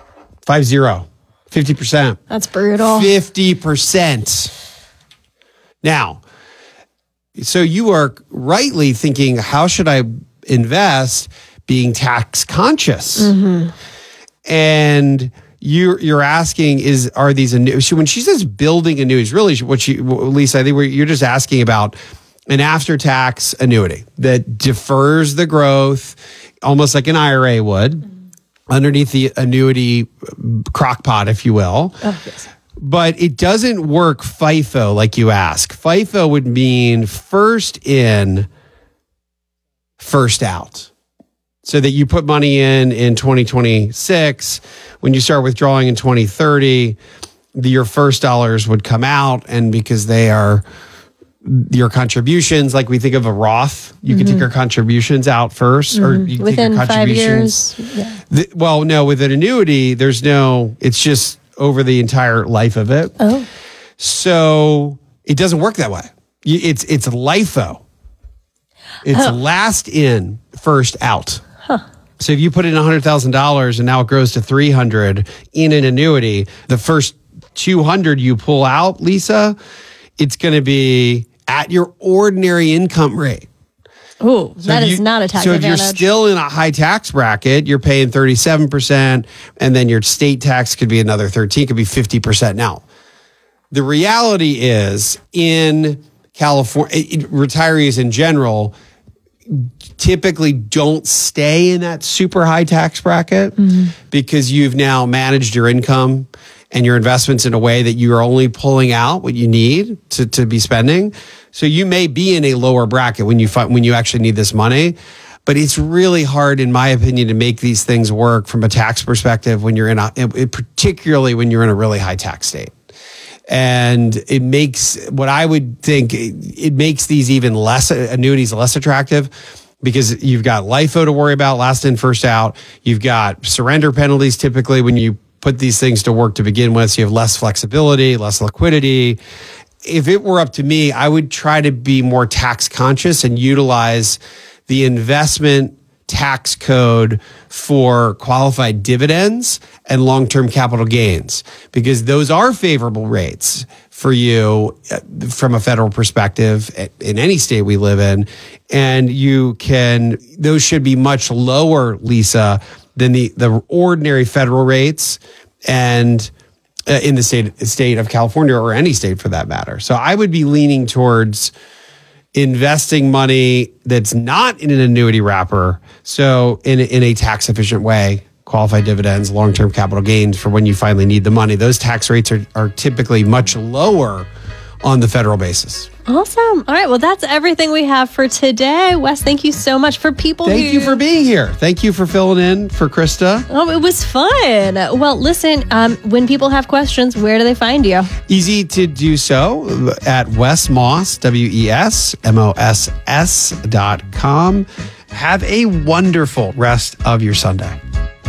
That's brutal. 50%. Now, so you are rightly thinking, how should I invest being tax conscious? Mm-hmm. And you're asking, are these annuities? When she says building annuities, really Lisa, I think you're just asking about an after-tax annuity that defers the growth, almost like an IRA would, underneath the annuity crockpot, if you will. Oh, yes. But it doesn't work FIFO like you ask. FIFO would mean first in, first out. So that you put money in 2026, when you start withdrawing in 2030, your first dollars would come out, and because they are your contributions, like we think of a Roth, you can take your contributions out first, or you can within take your 5 contributions. years. Yeah. Well, no, with an annuity, it's just over the entire life of it. Oh. So it doesn't work that way. It's LIFO. It's last in, first out. Huh. So if you put in $100,000 and now it grows to $300 in an annuity, the first $200 you pull out, Lisa, it's going to be at your ordinary income rate. Oh, that is not a tax advantage. So if you're still in a high tax bracket, you're paying 37%, and then your state tax could be another 13%, could be 50%. Now, the reality is in California, retirees in general typically don't stay in that super high tax bracket because you've now managed your income and your investments in a way that you are only pulling out what you need to be spending. So you may be in a lower bracket when you actually need this money, but it's really hard, in my opinion, to make these things work from a tax perspective when you're particularly when you're in a really high tax state. And it makes these even less annuities less attractive because you've got LIFO to worry about, last in, first out. You've got surrender penalties typically when you put these things to work to begin with. So you have less flexibility, less liquidity. If it were up to me, I would try to be more tax conscious and utilize the investment tax code for qualified dividends and long-term capital gains, because those are favorable rates for you from a federal perspective in any state we live in. And those should be much lower, Lisa, than the ordinary federal rates and in the state of California, or any state for that matter. So I would be leaning towards investing money that's not in an annuity wrapper, so in a tax efficient way, qualified dividends, long-term capital gains for when you finally need the money. Those tax rates are typically much lower on the federal basis. Awesome. All right. Well, that's everything we have for today. Wes, thank you so much for people. Thank you for being here. Thank you for filling in for Krista. Oh, it was fun. Well, listen, when people have questions, where do they find you? Easy to do so at Wes Moss, WESMOSS.com. Have a wonderful rest of your Sunday.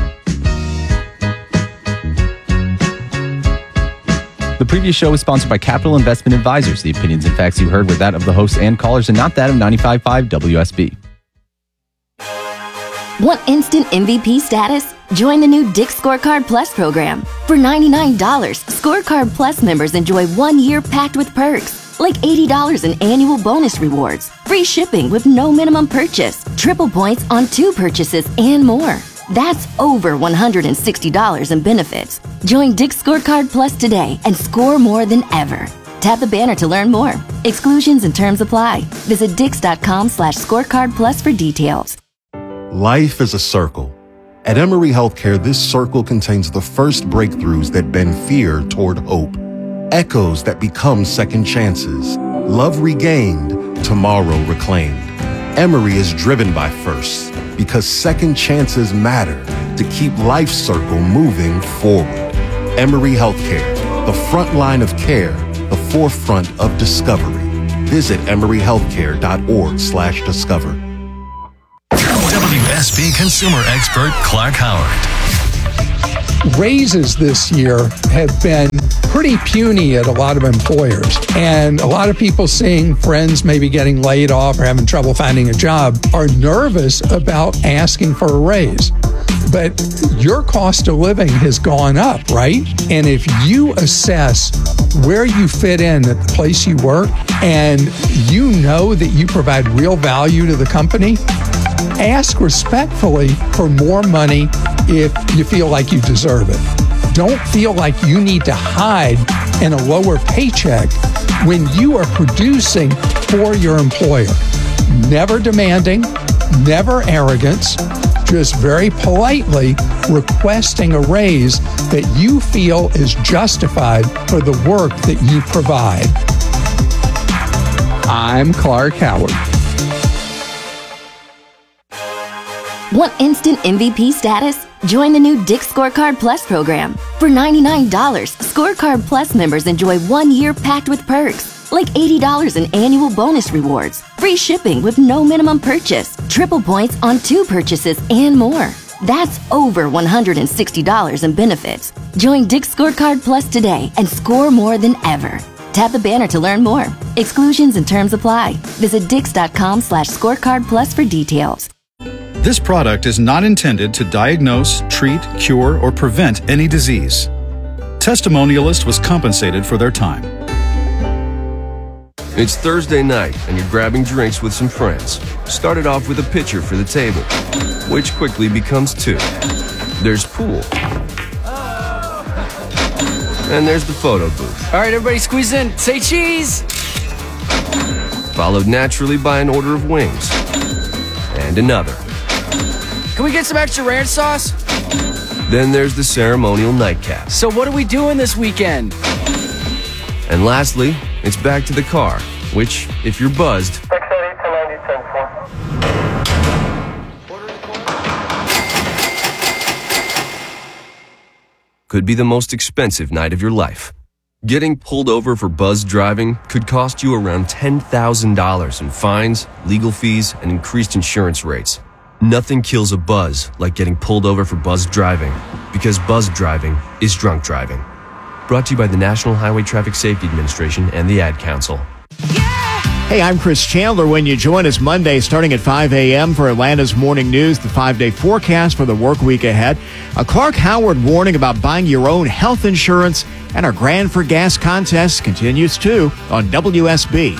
The previous show was sponsored by Capital Investment Advisors. The opinions and facts you heard were that of the hosts and callers and not that of 95.5 WSB. Want instant MVP status? Join the new Dick's Scorecard Plus program. For $99, Scorecard Plus members enjoy 1 year packed with perks, like $80 in annual bonus rewards, free shipping with no minimum purchase, triple points on 2 purchases, and more. That's over $160 in benefits. Join Dick's Scorecard Plus today and score more than ever. Tap the banner to learn more. Exclusions and terms apply. Visit dix.com/scorecard plus for details. Life is a circle. At Emory Healthcare, this circle contains the first breakthroughs that bend fear toward hope. Echoes that become second chances. Love regained, tomorrow reclaimed. Emory is driven by firsts because second chances matter to keep life's circle moving forward. Emory Healthcare, the front line of care, the forefront of discovery. Visit emoryhealthcare.org/discover. WSB consumer expert Clark Howard. Raises this year have been pretty puny at a lot of employers. And a lot of people seeing friends maybe getting laid off or having trouble finding a job are nervous about asking for a raise. But your cost of living has gone up, right? And if you assess where you fit in at the place you work and you know that you provide real value to the company, ask respectfully for more money if you feel like you deserve it. Don't feel like you need to hide in a lower paycheck when you are producing for your employer. Never demanding, never arrogance, just very politely requesting a raise that you feel is justified for the work that you provide. I'm Clark Howard. Want instant MVP status? Join the new Dick's Scorecard Plus program. For $99, Scorecard Plus members enjoy 1 year packed with perks, like $80 in annual bonus rewards, free shipping with no minimum purchase, triple points on 2 purchases, and more. That's over $160 in benefits. Join Dick's Scorecard Plus today and score more than ever. Tap the banner to learn more. Exclusions and terms apply. Visit dix.com/scorecard plus for details. This product is not intended to diagnose, treat, cure, or prevent any disease. Testimonialist was compensated for their time. It's Thursday night and you're grabbing drinks with some friends. Started off with a pitcher for the table, which quickly becomes 2. There's pool. And there's the photo booth. All right, everybody squeeze in. Say cheese! Followed naturally by an order of wings. And another. Can we get some extra ranch sauce? Then there's the ceremonial nightcap. So what are we doing this weekend? And lastly, it's back to the car, which, if you're buzzed, could be the most expensive night of your life. Getting pulled over for buzzed driving could cost you around $10,000 in fines, legal fees, and increased insurance rates. Nothing kills a buzz like getting pulled over for buzzed driving, because buzzed driving is drunk driving. Brought to you by the National Highway Traffic Safety Administration and the Ad Council. Hey, I'm Chris Chandler. When you join us Monday starting at 5 a.m. for Atlanta's Morning News, the 5-day forecast for the work week ahead, a Clark Howard warning about buying your own health insurance, and our Grand for Gas contest continues too on WSB.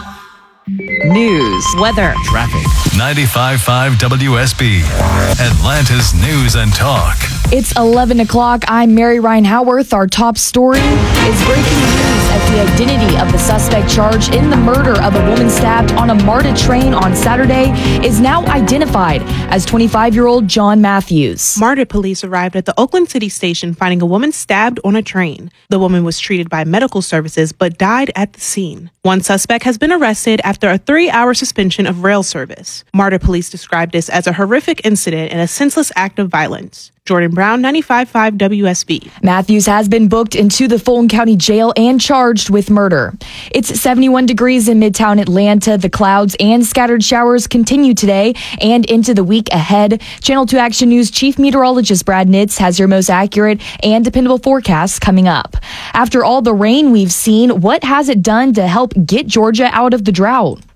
News, weather, traffic. 95.5 WSB, Atlanta's News and Talk. It's 11 o'clock. I'm Mary Ryan Howarth. Our top story is breaking news as the identity of the suspect charged in the murder of a woman stabbed on a MARTA train on Saturday is now identified as 25-year-old John Matthews. MARTA police arrived at the Oakland City station finding a woman stabbed on a train. The woman was treated by medical services but died at the scene. One suspect has been arrested after a 3-hour suspension of rail service. MARTA police described this as a horrific incident and a senseless act of violence. Jordan Brown, 95.5 WSB. Matthews has been booked into the Fulton County Jail and charged with murder. It's 71 degrees in Midtown Atlanta. The clouds and scattered showers continue today and into the week ahead. Channel 2 Action News Chief Meteorologist Brad Nitz has your most accurate and dependable forecasts coming up. After all the rain we've seen, what has it done to help get Georgia out of the drought?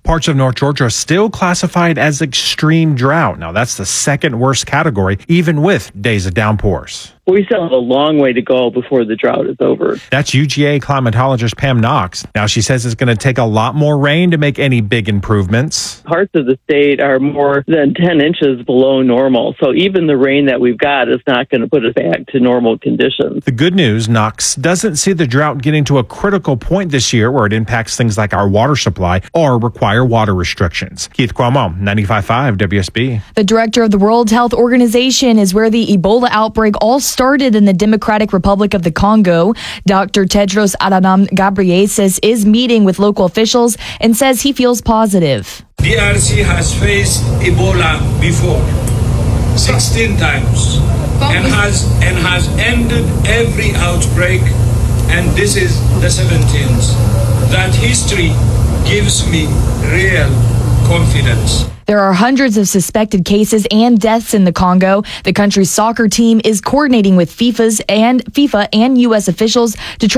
Parts of North Georgia are still classified as extreme drought. Now, that's the second worst category, even with days of downpours. We still have a long way to go before the drought is over. That's UGA climatologist Pam Knox. Now, she says it's going to take a lot more rain to make any big improvements. Parts of the state are more than 10 inches below normal. So even the rain that we've got is not going to put us back to normal conditions. The good news, Knox doesn't see the drought getting to a critical point this year where it impacts things like our water supply or require water restrictions. Keith Cuomo, 95.5 WSB. The director of the World Health Organization is where the Ebola outbreak all started in the Democratic Republic of the Congo. Dr. Tedros Adhanom Ghebreyesus is meeting with local officials and says he feels positive. DRC has faced Ebola before, 16 times, and has ended every outbreak, and this is the 17th. That history gives me real confidence. There are hundreds of suspected cases and deaths in the Congo. The country's soccer team is coordinating with FIFA and U.S. officials to try